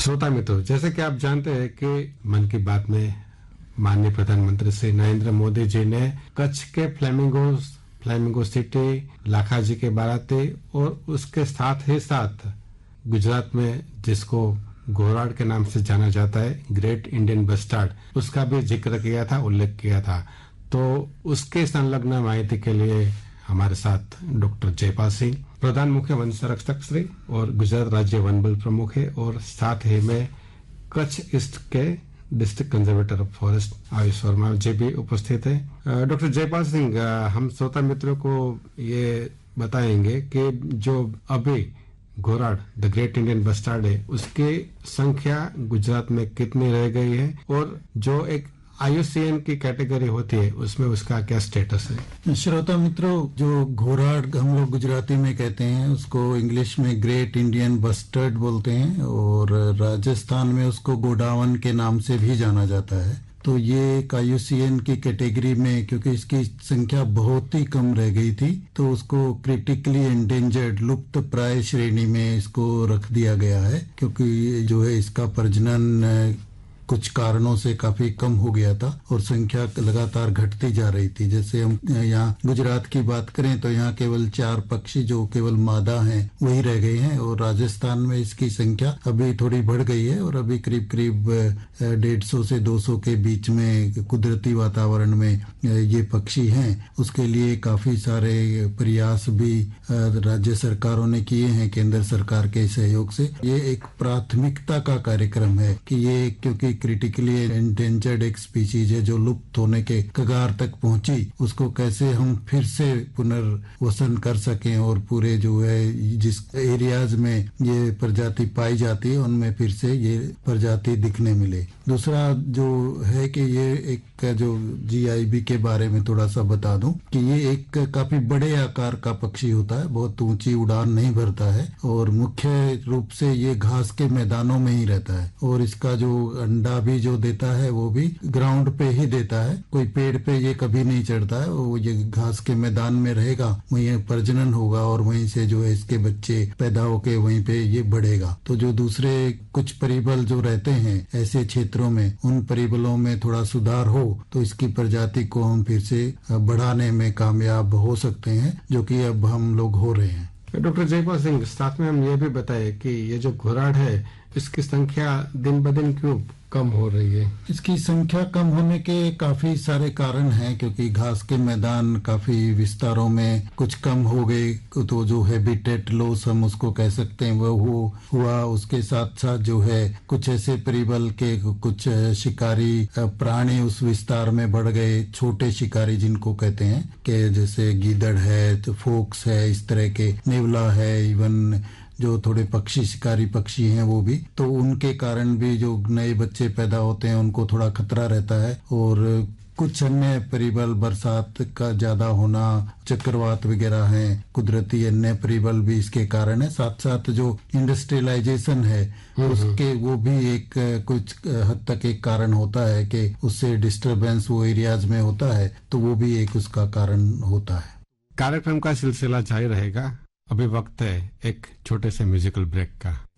श्रोता मित्रों, जैसे कि आप जानते हैं कि मन की बात में माननीय प्रधानमंत्री श्री नरेंद्र मोदी जी ने कच्छ के फ्लेमिंगो सिटी, लाखाजी के बाराती और उसके साथ ही साथ गुजरात में जिसको घोराड के नाम से जाना जाता है, ग्रेट इंडियन बस्टार्ड, उसका भी जिक्र किया था, उल्लेख किया था। तो उसके संलग्न माहिती के लिए हमारे साथ डॉक्टर जयपाल सिंह, प्रधान मुख्य वन संरक्षक श्री और गुजरात राज्य वन बल प्रमुख है, और साथ ही में कच्छ ईस्ट के district conservator of forest Ayush Verma जी भी उपस्थित है। डॉक्टर जयपाल सिंह, हम श्रोता मित्रों को ये बताएंगे कि जो अभी Ghorad the great Indian bustard है, उसकी संख्या गुजरात में कितनी रह गई है, और जो एक IUCN की कैटेगरी होती है उसमें उसका क्या स्टेटस है? श्रोता मित्रों, जो घोराड हम लोग गुजराती में कहते हैं, उसको इंग्लिश में ग्रेट इंडियन बस्टर्ड बोलते हैं, और राजस्थान में उसको गोडावन के नाम से भी जाना जाता है। तो ये एक IUCN की कैटेगरी में, क्योंकि इसकी संख्या बहुत ही कम रह गई थी, तो उसको क्रिटिकली एंडेंजर्ड, लुप्त प्राय श्रेणी में इसको रख दिया गया है, क्योंकि जो है इसका प्रजनन कुछ कारणों से काफी कम हो गया था और संख्या लगातार घटती जा रही थी। जैसे हम यहाँ गुजरात की बात करें तो यहाँ केवल 4 पक्षी जो केवल मादा हैं वही रह गए हैं, और राजस्थान में इसकी संख्या अभी थोड़ी बढ़ गई है, और अभी करीब 150 से 200 के बीच में कुदरती वातावरण में ये पक्षी हैं। उसके लिए काफी सारे प्रयास भी राज्य सरकारों ने किए हैं केंद्र सरकार के सहयोग से। ये एक प्राथमिकता का कार्यक्रम है कि ये, क्योंकि क्रिटिकली एंडेंजर्ड एक स्पीशीज है जो लुप्त होने के कगार तक पहुंची, उसको कैसे हम फिर से पुनर्वसन कर सकें और पूरे जो है जिस एरियाज में ये प्रजाति पाई जाती है उनमें फिर से ये प्रजाति दिखने मिले। दूसरा जो है कि ये एक जो GIB के बारे में थोड़ा सा बता दूं कि ये एक काफी बड़े आकार का पक्षी होता है, बहुत ऊंची उड़ान नहीं भरता है, और मुख्य रूप से ये घास के मैदानों में ही रहता है, और इसका जो अंडा भी जो देता है वो भी ग्राउंड पे ही देता है, कोई पेड़ पे ये कभी नहीं चढ़ता है। वो ये घास के मैदान में रहेगा, वहीं प्रजनन होगा और वहीं से जो है इसके बच्चे पैदा होके वहीं पे ये बढ़ेगा। तो जो दूसरे कुछ परिबल जो रहते हैं ऐसे क्षेत्रों में, उन परिबलों में थोड़ा सुधार हो तो इसकी प्रजाति को हम फिर से बढ़ाने में कामयाब हो सकते हैं, जो कि अब हम लोग हो रहे हैं। डॉक्टर जयपाल सिंह, साथ में हम ये भी बताए कि ये जो घोराड है इसकी संख्या दिन ब दिन क्यों कम हो रही है? इसकी संख्या कम होने के काफी सारे कारण हैं, क्योंकि घास के मैदान काफी विस्तारों में कुछ कम हो गए, तो जो हैबिटेट लॉस हम उसको कह सकते हैं वो हुआ। उसके साथ साथ जो है कुछ ऐसे परिबल के कुछ शिकारी प्राणी उस विस्तार में बढ़ गए, छोटे शिकारी जिनको कहते हैं, कि जैसे गीदड़ है, तो फोक्स है, इस तरह के नेवला है, इवन जो थोड़े पक्षी शिकारी पक्षी हैं वो भी, तो उनके कारण भी जो नए बच्चे पैदा होते हैं उनको थोड़ा खतरा रहता है। और कुछ अन्य परिबल, बरसात का ज्यादा होना, चक्रवात वगैरह हैं, कुदरती अन्य परिबल भी इसके कारण है। साथ साथ जो इंडस्ट्रियलाइजेशन है उसके वो भी एक कुछ हद तक एक कारण होता है कि उससे डिस्टरबेंस वो एरियाज में होता है, तो वो भी एक उसका कारण होता है। कार्यक्रम का सिलसिला जारी रहेगा। अभी वक्त है एक छोटे से म्यूजिकल ब्रेक का।